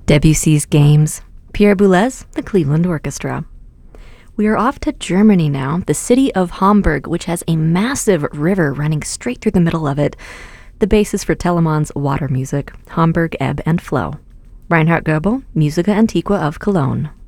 Debussy's Games, Pierre Boulez, the Cleveland Orchestra. We are off to Germany now, the city of Hamburg, which has a massive river running straight through the middle of it, the basis for Telemann's water music, Hamburg Ebb and Flow. Reinhard Goebel, Musica Antiqua of Cologne.